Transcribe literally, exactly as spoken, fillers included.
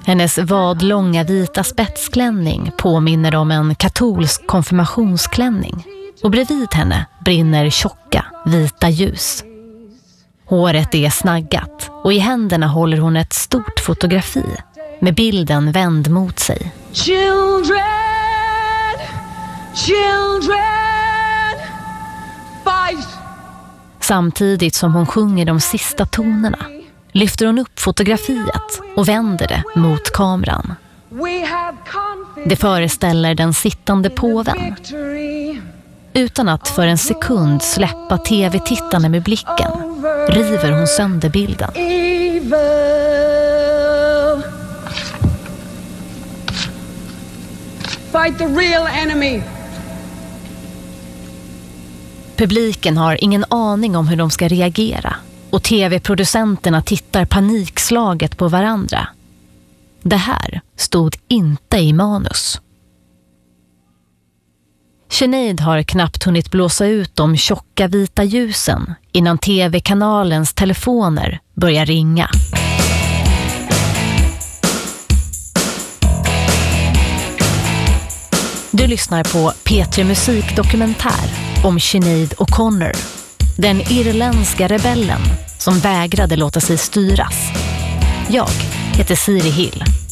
Hennes vadlånga vita spetsklänning påminner om en katolsk konfirmationsklänning. Och bredvid henne brinner tjocka, vita ljus. Håret är snaggat och i händerna håller hon ett stort fotografi med bilden vänd mot sig. Children, children, fight. Samtidigt som hon sjunger de sista tonerna lyfter hon upp fotografiet och vänder det mot kameran. Det föreställer den sittande påven. Utan att för en sekund släppa tv-tittarna med blicken river hon sönder bilden. Fight the real enemy. Publiken har ingen aning om hur de ska reagera och tv-producenterna tittar panikslaget på varandra. Det här stod inte i manus. Sinead har knappt hunnit blåsa ut de tjocka vita ljusen innan tv-kanalens telefoner börjar ringa. Du lyssnar på P tre Musikdokumentär om Sinead O'Connor, den irländska rebellen som vägrade låta sig styras. Jag heter Siri Hill.